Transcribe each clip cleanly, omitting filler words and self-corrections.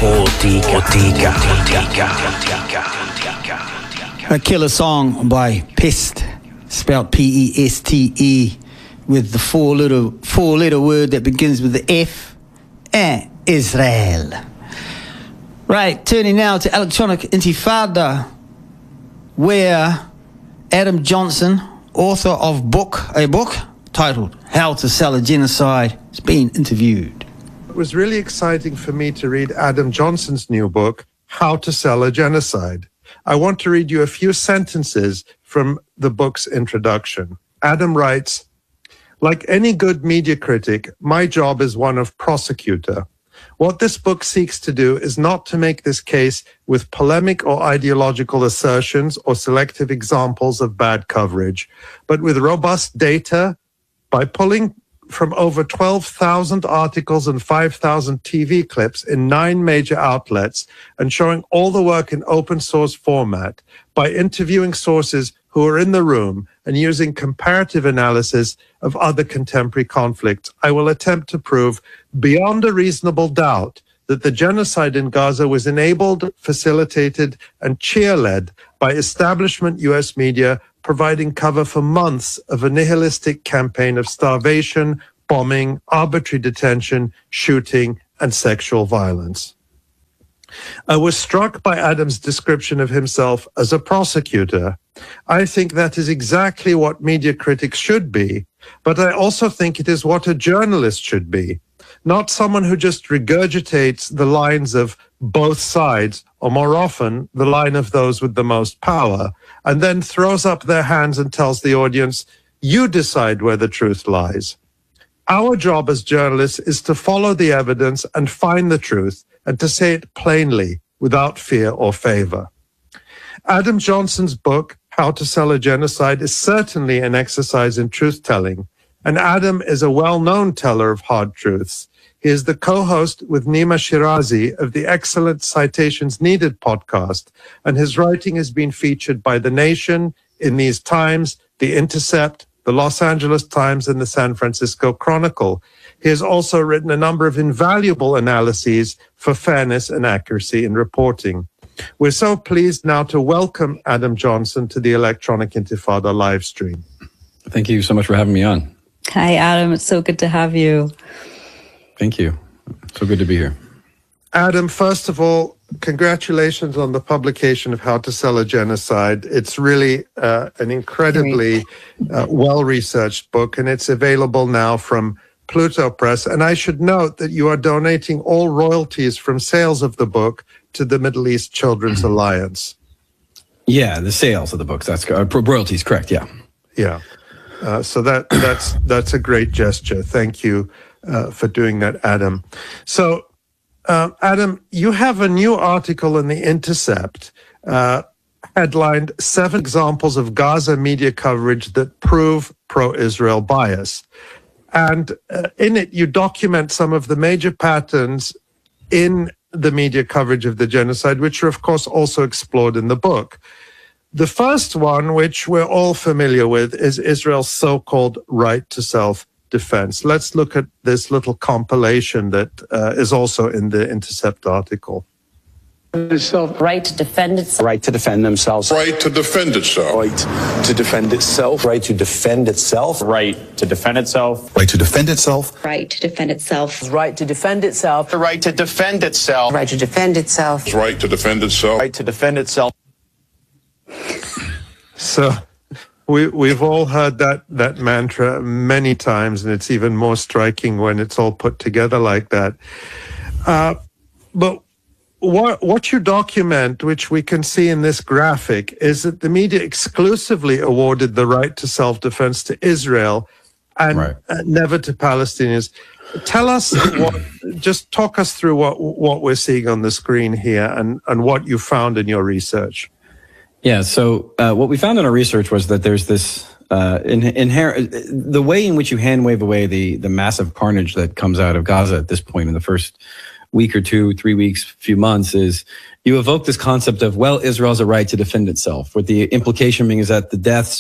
A killer song by Pest, spelled P-E-S-T-E, with the four-letter word that begins with the F, Israel. Right, turning now to Electronic Intifada, where Adam Johnson, author of a book titled How to Sell a Genocide, is being interviewed. It was really exciting for me to read Adam Johnson's new book, How to Sell a Genocide. I want to read you a few sentences from the book's introduction. Adam writes, "Like any good media critic, my job is one of prosecutor. What this book seeks to do is not to make this case with polemic or ideological assertions or selective examples of bad coverage, but with robust data by pulling from over 12,000 articles and 5,000 TV clips in 9 major outlets and showing all the work in open source format, by interviewing sources who are in the room and using comparative analysis of other contemporary conflicts, I will attempt to prove beyond a reasonable doubt that the genocide in Gaza was enabled, facilitated, and cheer-led by establishment US media providing cover for months of a nihilistic campaign of starvation, bombing, arbitrary detention, shooting, and sexual violence." I was struck by Adam's description of himself as a prosecutor. I think that is exactly what media critics should be, but I also think it is what a journalist should be. Not someone who just regurgitates the lines of both sides, or more often, the line of those with the most power, and then throws up their hands and tells the audience, you decide where the truth lies. Our job as journalists is to follow the evidence and find the truth, and to say it plainly, without fear or favor. Adam Johnson's book, How to Sell a Genocide, is certainly an exercise in truth-telling, and Adam is a well-known teller of hard truths. He is the co-host with Nima Shirazi of the excellent Citations Needed podcast, and his writing has been featured by The Nation, In These Times, The Intercept, the Los Angeles Times, and the San Francisco Chronicle. He has also written a number of invaluable analyses for fairness and accuracy in reporting. We're so pleased now to welcome Adam Johnson to the Electronic Intifada live stream. Thank you so much for having me on. Hi, Adam. It's so good to have you. Thank you. So good to be here. Adam, first of all, congratulations on the publication of How to Sell a Genocide. It's really an incredibly well-researched book, and it's available now from Pluto Press. And I should note that you are donating all royalties from sales of the book to the Middle East Children's Alliance. Yeah, the sales of the books. That's royalties, correct? Yeah. Yeah. So that's a great gesture. Thank you for doing that, Adam. So, Adam, you have a new article in The Intercept headlined 7 examples of Gaza media coverage that prove pro-Israel bias. And in it, you document some of the major patterns in the media coverage of the genocide, which are, of course, also explored in the book. The first one, which we're all familiar with, is Israel's so-called right to self-defense. Let's look at this little compilation that is also in the Intercept article. Right to defend itself. Right to defend themselves. Right to defend itself. Right to defend itself. Right to defend itself. Right to defend itself. Right to defend itself. Right to defend itself. Right to defend itself. The right to defend itself. Right to defend itself. Right to defend itself. Right to defend itself. So we've all heard that mantra many times, and it's even more striking when it's all put together like that. But what you document, which we can see in this graphic, is that the media exclusively awarded the right to self-defense to Israel and never to Palestinians. Tell us, just talk us through what we're seeing on the screen here and what you found in your research. Yeah, so what we found in our research was that there's this inherent, the way in which you hand wave away the massive carnage that comes out of Gaza at this point in the first week or 2, 3 weeks, few months, is you evoke this concept of, well, Israel has a right to defend itself, with the implication being is that the deaths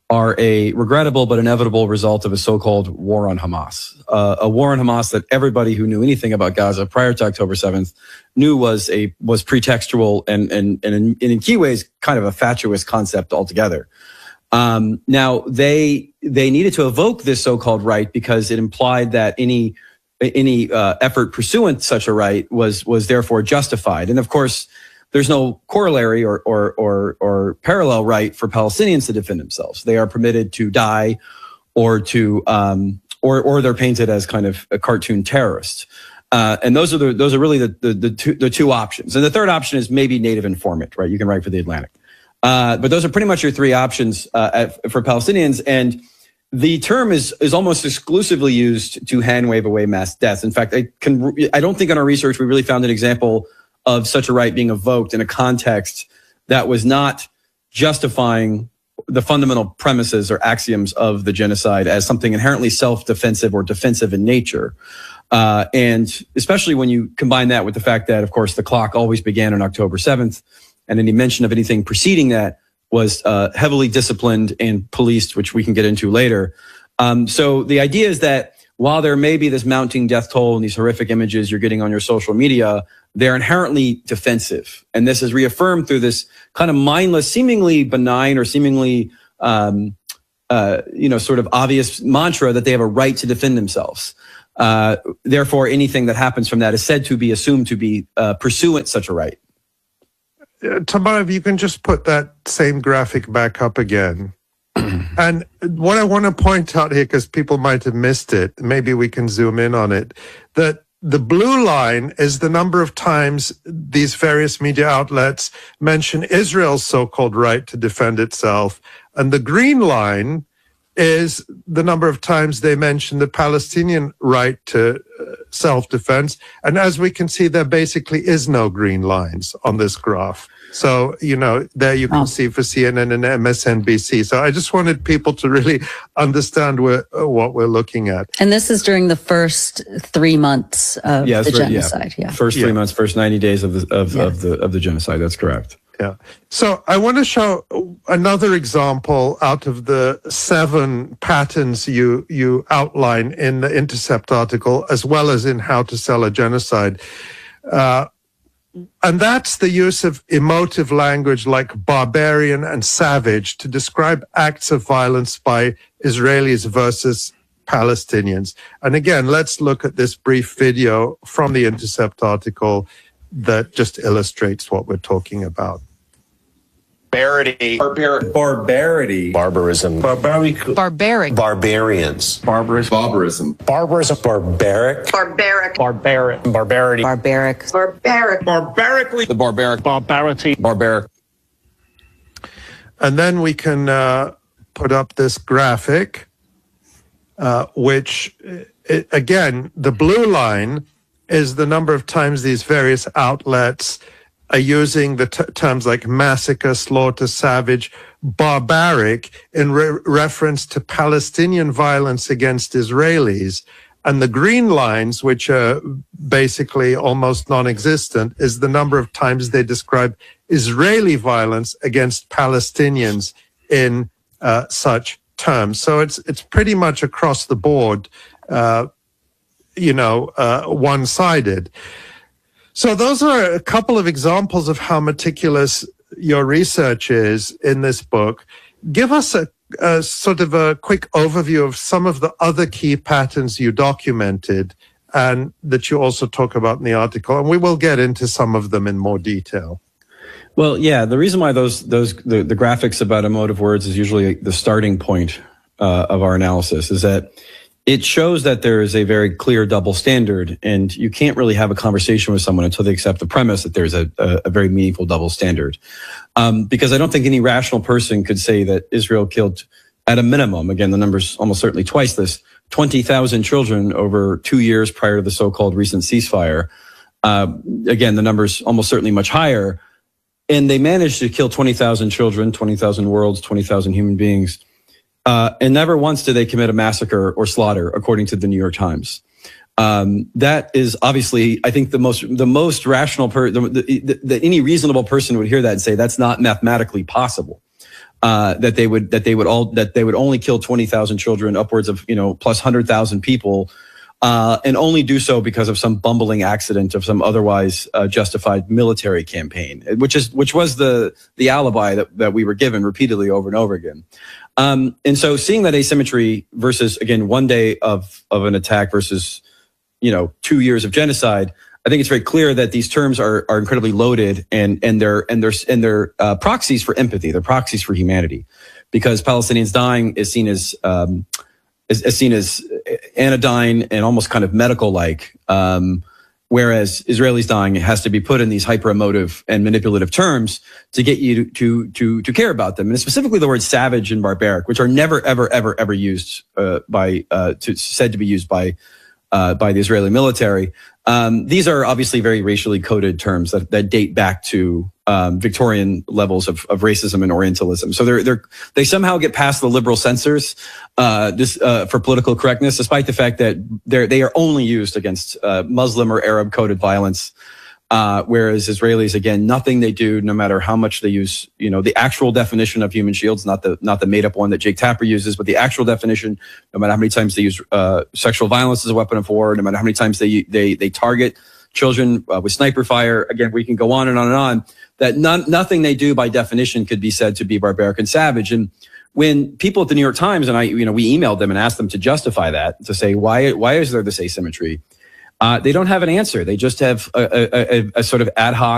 are a regrettable but inevitable result of a so-called war on Hamas. A war on Hamas that everybody who knew anything about Gaza prior to October 7th knew was pretextual and in key ways kind of a fatuous concept altogether. Now they needed to evoke this so-called right because it implied that any effort pursuant such a right was therefore justified. And of course, there's no corollary or parallel right for Palestinians to defend themselves. They are permitted to die, or to or they're painted as kind of a cartoon terrorists. And those are really the two options. And the third option is maybe native informant, right? You can write for the Atlantic, but those are pretty much your three options for Palestinians. And the term is almost exclusively used to hand wave away mass deaths. In fact, I don't think in our research we really found an example of such a right being evoked in a context that was not justifying the fundamental premises or axioms of the genocide as something inherently self-defensive or defensive in nature. And especially when you combine that with the fact that, of course, the clock always began on October 7th, and any mention of anything preceding that was heavily disciplined and policed, which we can get into later. So the idea is that while there may be this mounting death toll and these horrific images you're getting on your social media, they're inherently defensive. And this is reaffirmed through this kind of mindless, seemingly benign or seemingly, sort of obvious mantra that they have a right to defend themselves. Therefore, anything that happens from that is said to be assumed to be pursuant such a right. Tamar, if you can just put that same graphic back up again. And what I want to point out here, because people might have missed it, maybe we can zoom in on it, that the blue line is the number of times these various media outlets mention Israel's so-called right to defend itself. And the green line is the number of times they mention the Palestinian right to self-defense. And as we can see, there basically is no green lines on this graph. So, there you can see for CNN and MSNBC. So I just wanted people to really understand what we're looking at. And this is during the first 3 months of the genocide. Yeah. First 3 months, first 90 days of the genocide. That's correct. Yeah. So I want to show another example out of the 7 patterns you outline in the Intercept article, as well as in How to Sell a Genocide. And that's the use of emotive language like barbarian and savage to describe acts of violence by Israelis versus Palestinians. And again, let's look at this brief video from the Intercept article that just illustrates what we're talking about. Barbarity. Barbarity. Barbarism. Barbaric. Barbarians. Barbarous. Barbarism. Barbarism. Barbaric. Barbarity. Barbaric. Barbarically. The barbaric. Barbarity. Barbaric. And then we can put up this graphic, which, again, the blue line is the number of times these various outlets are using the terms like massacre, slaughter, savage, barbaric in reference to Palestinian violence against Israelis. And the green lines, which are basically almost non-existent, is the number of times they describe Israeli violence against Palestinians in such terms. So it's pretty much across the board, one-sided. So those are a couple of examples of how meticulous your research is in this book. Give us a sort of a quick overview of some of the other key patterns you documented and that you also talk about in the article, and we will get into some of them in more detail. Well, yeah, the reason why the graphics about emotive words is usually the starting point of our analysis is that it shows that there is a very clear double standard, and you can't really have a conversation with someone until they accept the premise that there's a very meaningful double standard. Because I don't think any rational person could say that Israel killed, at a minimum, again, the number's almost certainly twice this, 20,000 children over 2 years prior to the so-called recent ceasefire. Again, the number's almost certainly much higher. And they managed to kill 20,000 children, 20,000 worlds, 20,000 human beings. And never once did they commit a massacre or slaughter, according to the New York Times. That is obviously, I think, the most rational any reasonable person would hear that and say that's not mathematically possible. that they would only kill 20,000 children, upwards of plus 100,000 people, and only do so because of some bumbling accident of some otherwise justified military campaign, which was the alibi that we were given repeatedly over and over again. And so seeing that asymmetry versus, again, 1 day of an attack versus 2 years of genocide, I think it's very clear that these terms are incredibly loaded and they're proxies for empathy. They're proxies for humanity, because Palestinians dying is seen as anodyne and almost kind of medical-like, whereas Israelis dying has to be put in these hyper-emotive and manipulative terms to get you to care about them. And specifically the words savage and barbaric, which are never, ever, ever, ever used said to be used by the Israeli military. These are obviously very racially coded terms that date back to Victorian levels of racism and Orientalism. So they somehow get past the liberal censors for political correctness, despite the fact that they are only used against Muslim or Arab coded violence. Whereas Israelis, again, nothing they do, no matter how much they use, the actual definition of human shields, not the made up one that Jake Tapper uses, but the actual definition, no matter how many times they use sexual violence as a weapon of war, no matter how many times they target children with sniper fire. Again, we can go on and on and on. That nothing they do by definition could be said to be barbaric and savage. And when people at the New York Times and we emailed them and asked them to justify that, to say why is there this asymmetry? They don't have an answer. They just have a sort of ad hoc